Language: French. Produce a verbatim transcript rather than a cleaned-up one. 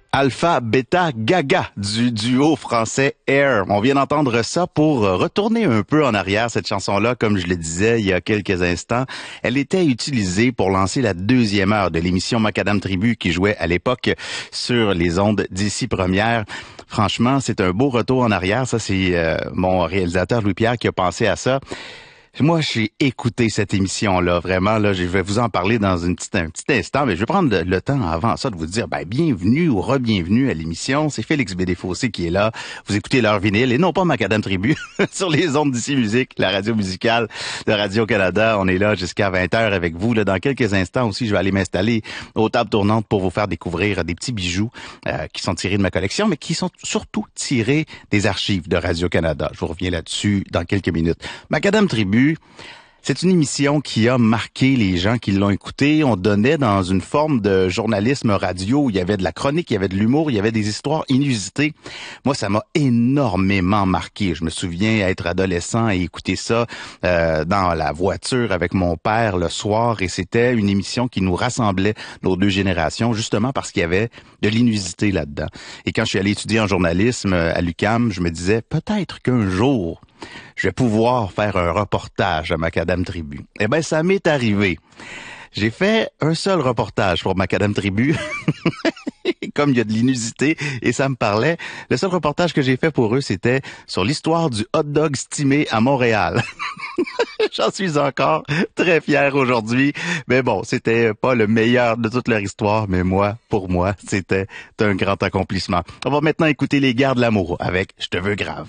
Alpha, Beta, Gaga du duo français Air. On vient d'entendre ça pour retourner un peu en arrière. Cette chanson-là, comme je le disais il y a quelques instants, elle était utilisée pour lancer la deuxième heure de l'émission Macadam Tribu qui jouait à l'époque sur les ondes d'ici première. Franchement, c'est un beau retour en arrière. Ça, c'est euh, mon réalisateur Louis-Pierre qui a pensé à ça. Moi, j'ai écouté cette émission-là, vraiment, là, je vais vous en parler dans une petite, un petit instant, mais je vais prendre le, le temps avant ça de vous dire, ben, bienvenue ou re-bienvenue à l'émission. C'est Félix Bédé-Fossé qui est là. Vous écoutez l'heure vinyle et non pas Macadam Tribu sur les ondes d'ici musique, la radio musicale de Radio-Canada. On est là jusqu'à vingt heures avec vous. Là, dans quelques instants aussi, je vais aller m'installer aux tables tournantes pour vous faire découvrir des petits bijoux euh, qui sont tirés de ma collection, mais qui sont surtout tirés des archives de Radio-Canada. Je vous reviens là-dessus dans quelques minutes. Macadam Tribu, c'est une émission qui a marqué les gens qui l'ont écoutée. On donnait dans une forme de journalisme radio où il y avait de la chronique, il y avait de l'humour, il y avait des histoires inusitées. Moi, ça m'a énormément marqué. Je me souviens être adolescent et écouter ça euh, dans la voiture avec mon père le soir. Et c'était une émission qui nous rassemblait, nos deux générations, justement parce qu'il y avait de l'inusité là-dedans. Et quand je suis allé étudier en journalisme à l'U Q A M, je me disais peut-être qu'un jour, je vais pouvoir faire un reportage à Macadam Tribu. Eh ben, ça m'est arrivé. J'ai fait un seul reportage pour Macadam Tribu, comme il y a de l'inusité, et ça me parlait. Le seul reportage que j'ai fait pour eux, c'était sur l'histoire du hot dog stimé à Montréal. J'en suis encore très fier aujourd'hui. Mais bon, c'était pas le meilleur de toute leur histoire, mais moi, pour moi, c'était un grand accomplissement. On va maintenant écouter Les Guerres de l'amour avec « Je te veux grave ».